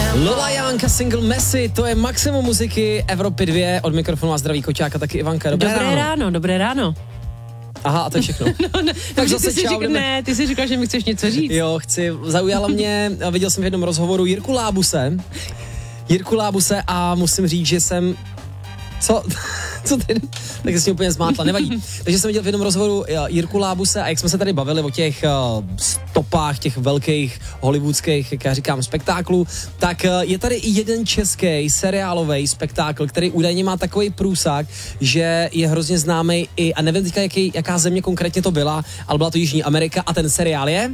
Lola Janka, single Messi, to je maximum muziky Evropy 2, od mikrofonu a zdraví Koťáka, taky Ivanka. Dobré ráno. Dobré ráno. Aha, a to je všechno. Tak zase ne, ty jsi říkal, že mi chceš něco říct. Jo, zaujala mě, viděl jsem v jednom rozhovoru Jirku Lábuse a musím říct, že jsem... Co ty? Tak jsi úplně zmátla, nevadí. Takže jsem viděl v jednom rozhovoru Jirku Lábuse a jak jsme se tady bavili o těch stopách, těch velkých hollywoodských, jak já říkám, spektáklů, tak je tady i jeden český seriálový spektákl, který údajně má takový průsah, že je hrozně známý i, a nevím teďka, jaká země konkrétně to byla, ale byla to Jižní Amerika a ten seriál je?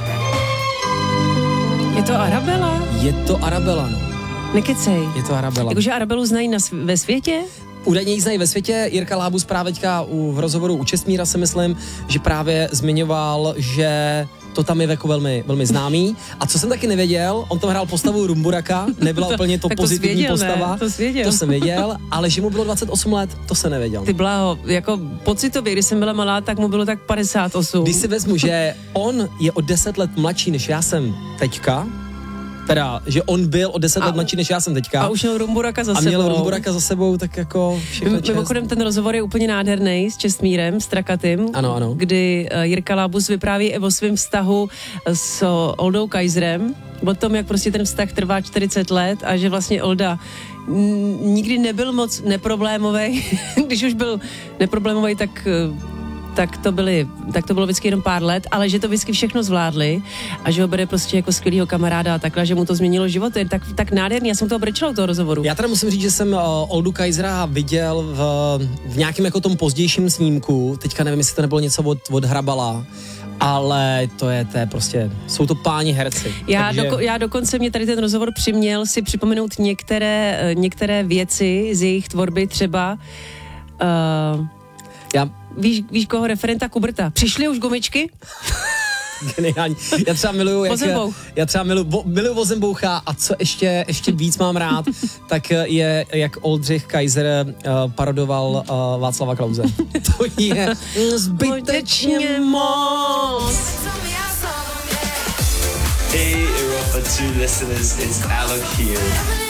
Je to Arabela? Je to Arabela, no. Nekecej. Je to Arabela. Jakože Arabelu znají ve světě? Údajně ji znají ve světě. Jirka Lábus právě teďka v rozhovoru u Čestmíra si myslím, že právě zmiňoval, že to tam je jako velmi, velmi známý. A co jsem taky nevěděl, on tam hrál postavu Rumburaka, nebyla úplně to pozitivní postava. To jsem věděl, ale že mu bylo 28 let, to se nevěděl. Ty bláho, jako pocitově, když jsem byla malá, tak mu bylo tak 58. Když si vezmu, že on je o 10 let mladší, než já jsem teďka, teda, že on byl o 10 let mladší, než já jsem teďka. A už měl Rumburaka za sebou. A měl Rumburaka za sebou, tak jako všechno čest. Mimochodem ten rozhovor je úplně nádherný s Čestmírem, s Trakatým. Ano. Kdy Jirka Lábus vypráví i o svém vztahu s Oldou Kaiserem. O tom, jak prostě ten vztah trvá 40 let a že vlastně Olda nikdy nebyl moc neproblémovej. Když už byl neproblémovej, tak to bylo vždycky jenom pár let, ale že to vždycky všechno zvládli a že ho bere prostě jako skvělýho kamaráda a takhle, že mu to změnilo život. Je tak nádherný, já jsem toho brečela u toho rozhovoru. Já teda musím říct, že jsem Oldu Kaisera viděl v nějakém jako tom pozdějším snímku, teďka nevím, jestli to nebylo něco od Hrabala, ale to je prostě, jsou to páni herci. Já dokonce mě tady ten rozhovor přiměl si připomenout některé věci z jejich tvorby, třeba Víš koho, referenta Kuberta. Přišly už gumičky? Geniální. Já třeba miluju Vozemboucha a co ještě víc mám rád, tak je, jak Oldřich Kaiser parodoval Václava Klause. To je zbytečně moc. Hey, Europa 2 listeners, it's Alok here.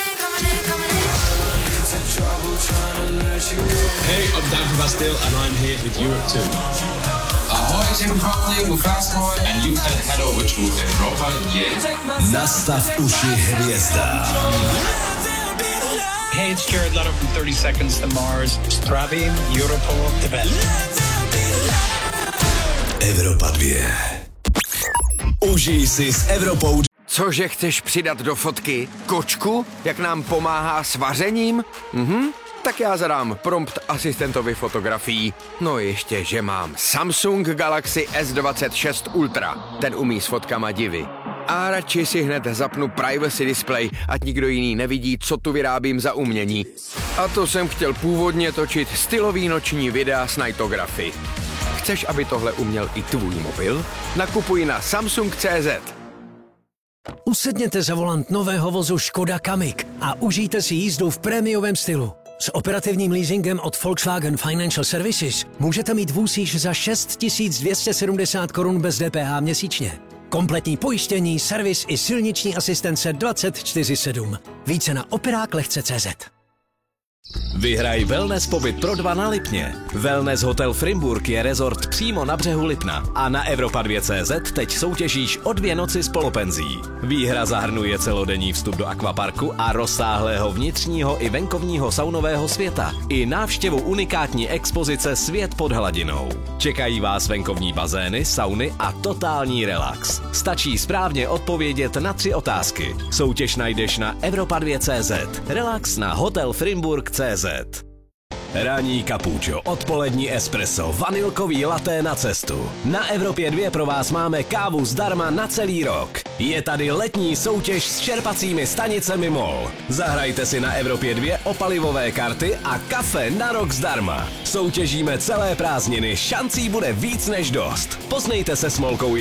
Hey, I'm Dan from Bastille and I'm here with Europe 2. Ahoj, jsem Pavlík, Fastboy. And you can head over to Europa, yeah. Nastav uši hvězda. Hey, it's Jared Leto from 30 Seconds to Mars. Zdravím, Europa 2. Evropa 2. Užij si s Evropou. Cože chceš přidat do fotky? Kočku? Jak nám pomáhá s vařením? Tak já zadám prompt asistentovi fotografií. No ještě, že mám Samsung Galaxy S26 Ultra. Ten umí s fotkama divy. A radši si hned zapnu privacy display, ať nikdo jiný nevidí, co tu vyrábím za umění. A to jsem chtěl původně točit stylový noční videa s Nightography. Chceš, aby tohle uměl i tvůj mobil? Nakupuj na Samsung.cz. Usedněte za volant nového vozu Škoda Kamiq a užijte si jízdu v prémiovém stylu. S operativním leasingem od Volkswagen Financial Services můžete mít vůz již za 6 270 korun bez DPH měsíčně. Kompletní pojištění, servis i silniční asistence 24/7. Více na operáklehce.cz. Vyhraj wellness pobyt pro 2 na Lipně. Wellness Hotel Frimburg je rezort přímo na břehu Lipna a na Evropa2.cz teď soutěžíš o 2 noci s polopenzí. Výhra zahrnuje celodenní vstup do akvaparku a rozsáhlého vnitřního i venkovního saunového světa i návštěvu unikátní expozice Svět pod hladinou. Čekají vás venkovní bazény, sauny a totální relax. Stačí správně odpovědět na 3 otázky. Soutěž najdeš na Evropa2.cz. Relax na Hotel Frimburg.cz. Ranní kapučo, odpolední espresso, vanilkový latte na cestu. Na Evropě 2 pro vás máme kávu zdarma na celý rok. Je tady letní soutěž s čerpacími stanicemi MOL. Zahrajte si na Evropě 2 o palivové karty a kafe na rok zdarma. Soutěžíme celé prázdniny, šancí bude víc než dost. Poznejte se s Molkou